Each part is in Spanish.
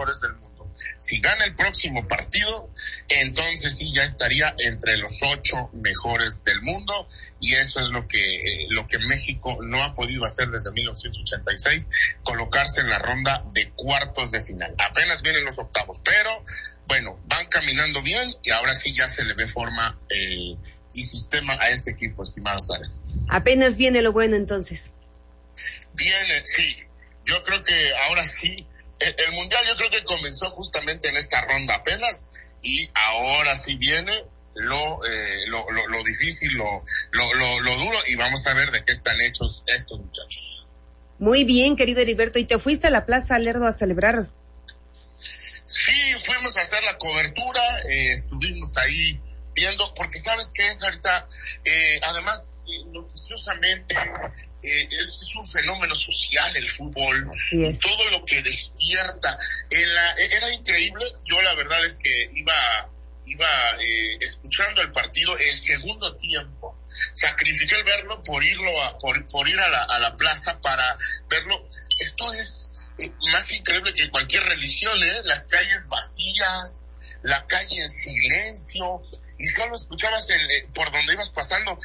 mejores del mundo. Si gana el próximo partido, entonces sí ya estaría entre los 8 mejores del mundo, y eso es lo que México no ha podido hacer desde 1986, colocarse en la ronda de cuartos de final. Apenas vienen los octavos, pero bueno, van caminando bien y ahora sí ya se le ve forma y sistema a este equipo, estimada Sara. Apenas viene lo bueno entonces. Viene, sí. Yo creo que ahora sí. El Mundial yo creo que comenzó justamente en esta ronda apenas, y ahora sí viene lo difícil, lo duro, y vamos a ver de qué están hechos estos muchachos. Muy bien, querido Heriberto, ¿y te fuiste a la Plaza Lerdo a celebrar? Sí, fuimos a hacer la cobertura, estuvimos ahí viendo, porque ¿sabes qué es ahorita? Además, noticiosamente, es un fenómeno social el fútbol, y todo lo que despierta. Era increíble. Yo la verdad es que iba escuchando el partido, el segundo tiempo. Sacrifiqué el verlo por ir a la plaza para verlo. Esto es más increíble que cualquier religión, las calles vacías, la calle en silencio, y solo escuchabas por donde ibas pasando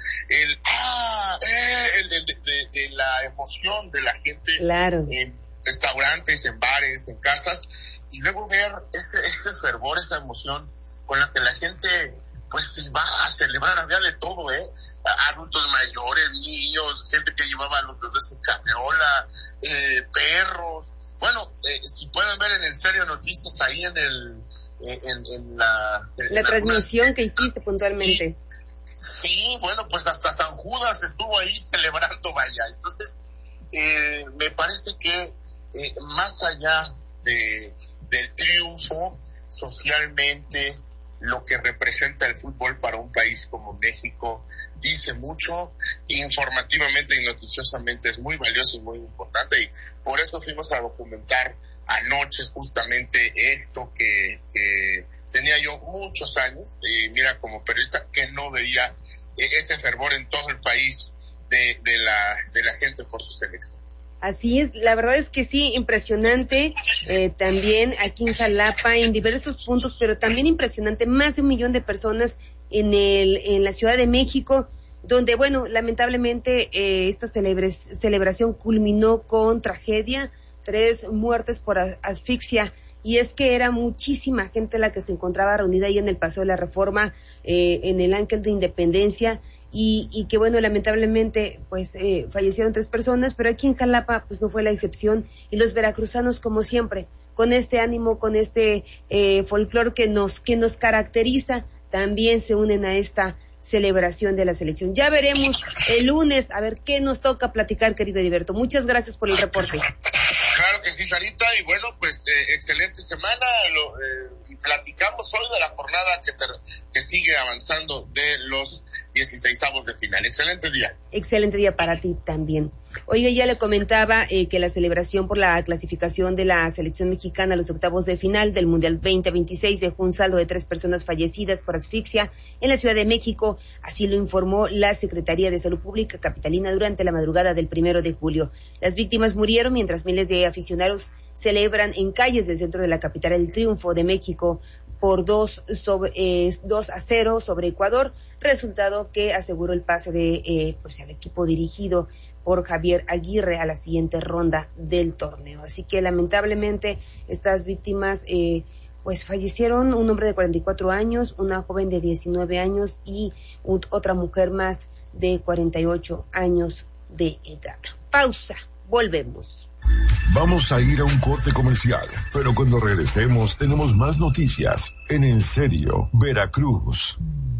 de la emoción de la gente, claro, en restaurantes, en bares, en casas, y luego ver ese fervor, esa emoción con la que la gente pues va a celebrar. Había de todo, adultos mayores, niños, gente que llevaba a los bebés en carriola, perros. Bueno, si pueden ver en el Serio Noticias ahí en la transmisión que hiciste puntualmente. Sí, bueno, pues hasta San Judas estuvo ahí celebrando, vaya. Entonces, me parece que más allá del triunfo, socialmente, lo que representa el fútbol para un país como México dice mucho, informativamente y noticiosamente es muy valioso y muy importante, y por eso fuimos a documentar anoche justamente esto que tenía yo muchos años, mira, como periodista, que no veía ese fervor en todo el país de la gente por su selección. Así es, la verdad es que sí, impresionante, también aquí en Jalapa, en diversos puntos, pero también impresionante, más de 1 millón de personas en la Ciudad de México, donde, bueno, lamentablemente esta celebración culminó con tragedia, 3 muertes por asfixia, y es que era muchísima gente la que se encontraba reunida ahí en el Paseo de la Reforma, en el Ángel de Independencia, y que bueno, lamentablemente pues fallecieron 3 personas, pero aquí en Jalapa pues no fue la excepción, y los veracruzanos, como siempre, con este ánimo, con este folclor que nos caracteriza, también se unen a esta celebración de la selección. Ya veremos el lunes a ver qué nos toca platicar, querido Heriberto. Muchas gracias por el reporte. Claro que sí, Sarita, y bueno, pues excelente semana, y platicamos hoy de la jornada que sigue avanzando de los 16avos de final. Excelente día. Excelente día para ti también. Oiga, ya le comentaba que la celebración por la clasificación de la selección mexicana a los octavos de final del Mundial 2026 dejó un saldo de 3 personas fallecidas por asfixia en la Ciudad de México, así lo informó la Secretaría de Salud Pública capitalina durante la madrugada del 1 de julio. Las víctimas murieron mientras miles de aficionados celebran en calles del centro de la capital el triunfo de México por 2-0 sobre Ecuador, resultado que aseguró el pase de al equipo dirigido por Javier Aguirre a la siguiente ronda del torneo. Así que lamentablemente estas víctimas fallecieron, un hombre de 44 años, una joven de 19 años y otra mujer más de 48 años de edad. Pausa, volvemos. Vamos a ir a un corte comercial, pero cuando regresemos tenemos más noticias en Serio Veracruz.